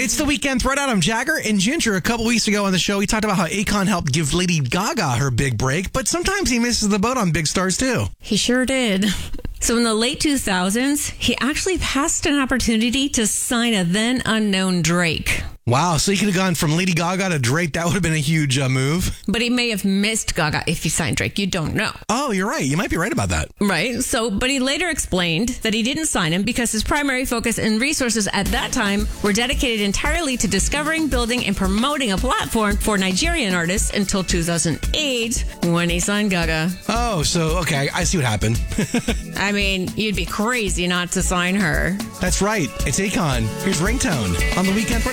It's the Weekend Thread. Adam Jagger and Ginger. A couple weeks ago on the show, we talked about how Akon helped give Lady Gaga her big break, but sometimes he misses the boat on big stars too. He sure did. So in the late 2000s, he actually passed an opportunity to sign a then unknown Drake. Wow, so he could have gone from Lady Gaga to Drake. That would have been a huge move. But he may have missed Gaga if he signed Drake. You don't know. Oh, you're right. You might be right about that. Right. But he later explained that he didn't sign him because his primary focus and resources at that time were dedicated entirely to discovering, building, and promoting a platform for Nigerian artists until 2008 when he signed Gaga. Oh, so, okay, I see what happened. I mean, you'd be crazy not to sign her. That's right. It's Akon. Here's Ringtone on the Weekend Thread.